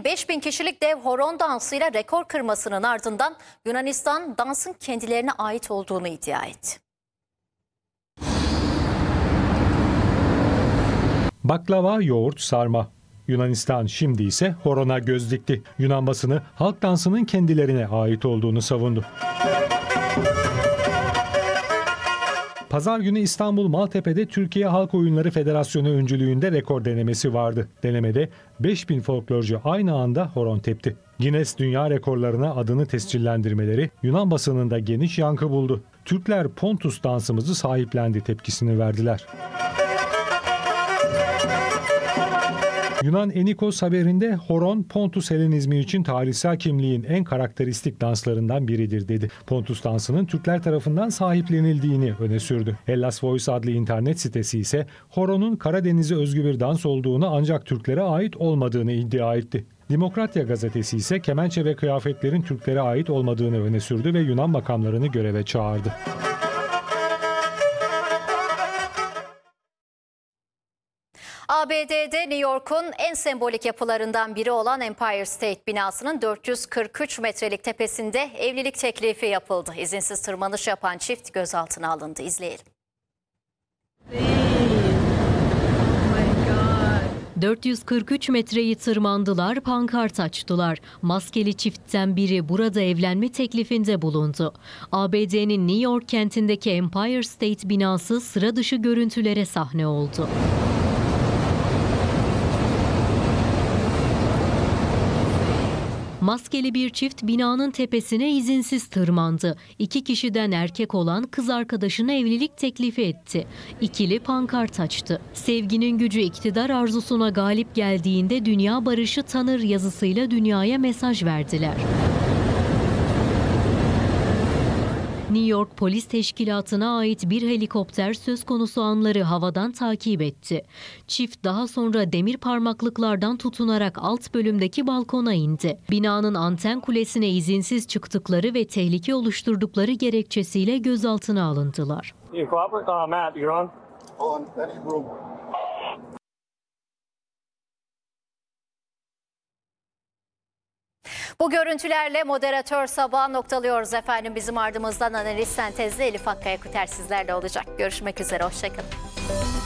ABD'nin 5000 kişilik dev horon dansıyla rekor kırmasının ardından Yunanistan dansın kendilerine ait olduğunu iddia etti. Baklava, yoğurt, sarma. Yunanistan şimdi ise horona göz dikti. Yunan basını halk dansının kendilerine ait olduğunu savundu. Pazar günü İstanbul Maltepe'de Türkiye Halk Oyunları Federasyonu öncülüğünde rekor denemesi vardı. Denemede 5000 folklorcu aynı anda horon tepti. Guinness Dünya Rekorlarına adını tescillendirmeleri Yunan basınında geniş yankı buldu. Türkler Pontus dansımızı sahiplendi tepkisini verdiler. Yunan Enikos haberinde horon Pontus Helenizmi için tarihsel kimliğin en karakteristik danslarından biridir dedi. Pontus dansının Türkler tarafından sahiplenildiğini öne sürdü. Hellas Voice adlı internet sitesi ise horonun Karadeniz'e özgü bir dans olduğunu ancak Türklere ait olmadığını iddia etti. Demokratya gazetesi ise kemençe ve kıyafetlerin Türklere ait olmadığını öne sürdü ve Yunan makamlarını göreve çağırdı. ABD'de New York'un en sembolik yapılarından biri olan Empire State binasının 443 metrelik tepesinde evlilik teklifi yapıldı. İzinsiz tırmanış yapan çift gözaltına alındı. İzleyelim. 443 metreyi tırmandılar, pankart açtılar. Maskeli çiftten biri burada evlenme teklifinde bulundu. ABD'nin New York kentindeki Empire State binası sıra dışı görüntülere sahne oldu. Maskeli bir çift binanın tepesine izinsiz tırmandı. 2 kişiden erkek olan kız arkadaşına evlilik teklifi etti. İkili pankart açtı. Sevginin gücü iktidar arzusuna galip geldiğinde dünya barışı tanır yazısıyla dünyaya mesaj verdiler. New York Polis Teşkilatı'na ait bir helikopter söz konusu anları havadan takip etti. Çift daha sonra demir parmaklıklardan tutunarak alt bölümdeki balkona indi. Binanın anten kulesine izinsiz çıktıkları ve tehlike oluşturdukları gerekçesiyle gözaltına alındılar. Bu görüntülerle Moderatör Sabah'ı noktalıyoruz efendim. Bizim ardımızdan analiz sentezli Elif Hakkaya Küter sizlerle olacak. Görüşmek üzere, hoşçakalın.